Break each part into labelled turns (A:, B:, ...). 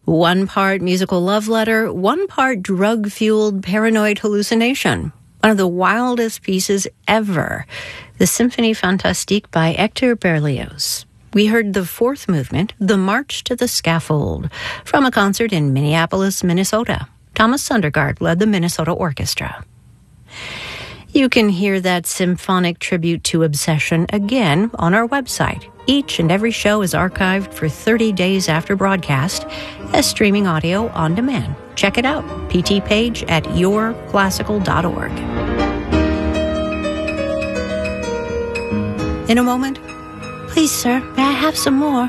A: 1 part musical love letter, 1 part drug-fueled paranoid hallucination. One of the wildest pieces ever. The Symphonie Fantastique by Hector Berlioz. We heard the 4th movement, The March to the Scaffold, from a concert in Minneapolis, Minnesota. Thomas Sundergaard led the Minnesota Orchestra. You can hear that symphonic tribute to Obsession again on our website. Each and every show is archived for 30 days after broadcast as streaming audio on demand. Check it out, PT page at yourclassical.org. In a moment, please, sir, may I have some more?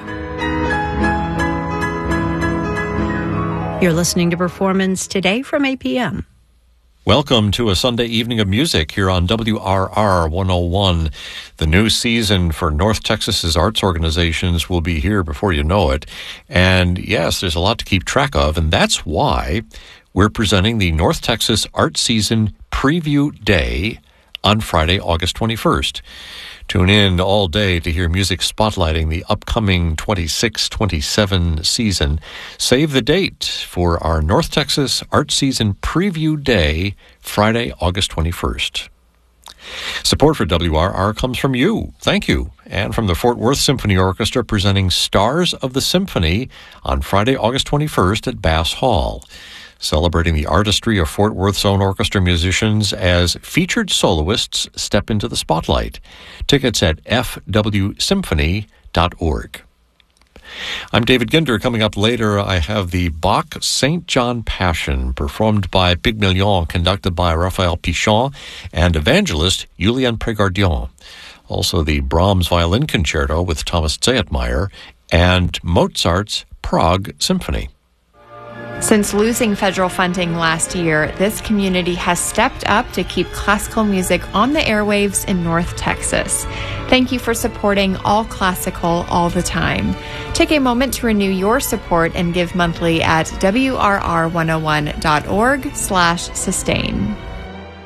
A: You're listening to Performance Today from 8 p.m.
B: Welcome to a Sunday evening of music here on WRR 101. The new season for North Texas's arts organizations will be here before you know it. And yes, there's a lot to keep track of, and that's why we're presenting the North Texas Art Season Preview Day on Friday, August 21st. Tune in all day to hear music spotlighting the upcoming 26-27 season. Save the date for our North Texas Art Season Preview Day, Friday, August 21st. Support for WRR comes from you. Thank you. And from the Fort Worth Symphony Orchestra presenting Stars of the Symphony on Friday, August 21st at Bass Hall. Celebrating the artistry of Fort Worth's own orchestra musicians as featured soloists step into the spotlight. Tickets at fwsymphony.org. I'm David Ginder. Coming up later, I have the Bach St. John Passion, performed by Pygmalion, conducted by Raphael Pichon, and evangelist Julian Pregardion. Also the Brahms Violin Concerto with Thomas Zeytmeyer, and Mozart's Prague Symphony.
C: Since losing federal funding last year, this community has stepped up to keep classical music on the airwaves in North Texas. Thank you for supporting all classical all the time. Take a moment to renew your support and give monthly at WRR101.org/sustain.